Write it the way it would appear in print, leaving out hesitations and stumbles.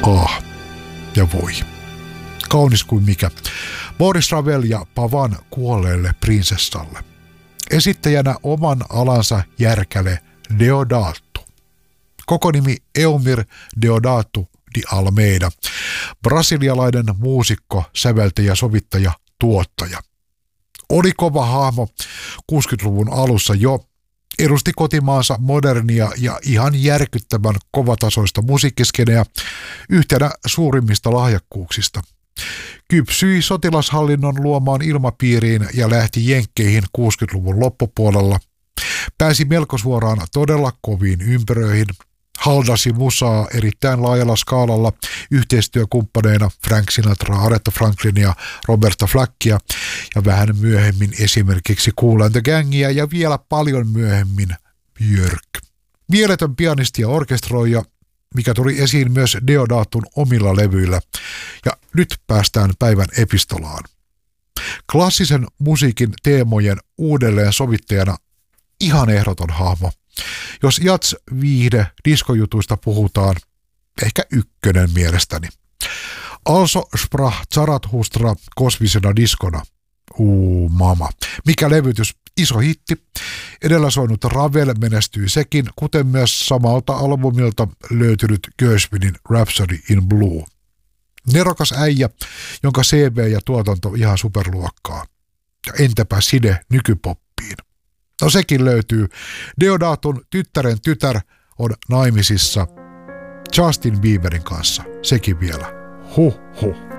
Ja voi. Kaunis kuin mikä. Boris Ravel ja Pavan kuolleelle prinsessalle. Esittäjänä oman alansa järkäle Deodato. Koko nimi Eumir Deodato de Almeida. Brasilialainen muusikko, säveltäjä, sovittaja, tuottaja. Oli kova hahmo 60-luvun alussa jo. Edusti kotimaansa modernia ja ihan järkyttävän kovatasoista musiikkiskeneä yhtenä suurimmista lahjakkuuksista. Kypsyi sotilashallinnon luomaan ilmapiiriin ja lähti jenkkeihin 60-luvun loppupuolella. Pääsi melko suoraan todella koviin ympyröihin. Haldasi musaa erittäin laajalla skaalalla yhteistyökumppaneina Frank Sinatra, Aretha Franklinia, Roberta Flackia ja vähän myöhemmin esimerkiksi Kool and the Gangia ja vielä paljon myöhemmin Björk. Mieletön pianisti ja orkestroija, mikä tuli esiin myös Deodatun omilla levyillä. Ja nyt päästään päivän epistolaan. Klassisen musiikin teemojen uudelleen sovittajana ihan ehdoton hahmo. Jos jats, viihde, diskojutuista puhutaan, ehkä ykkönen mielestäni. Also sprach Zarathustra kosmisena diskona. Mama. Mikä levytys? Iso hitti. Edellä soinut Ravel menestyi sekin, kuten myös samalta albumilta löytynyt Gershwinin Rhapsody in Blue. Nerokas äijä, jonka CV ja tuotanto ihan superluokkaa. Ja entäpä side nykypoppiin? No sekin löytyy. Deodatun tyttären tytär on naimisissa Justin Bieberin kanssa. Sekin vielä. Huh.